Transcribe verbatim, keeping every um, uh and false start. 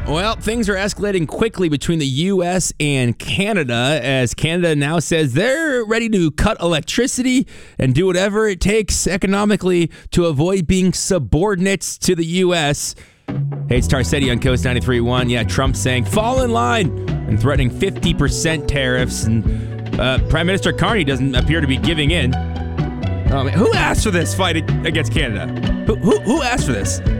Well, things are escalating quickly between the U S and Canada as Canada now says they're ready to cut electricity and do whatever it takes economically to avoid being subordinates to the U S. Hey, it's Tarcetti on Coast ninety-three point one. Yeah, Trump saying fall in line and threatening fifty percent tariffs. And uh, Prime Minister Carney doesn't appear to be giving in. Oh, man. Who asked for this fight against Canada? Who, who, who asked for this?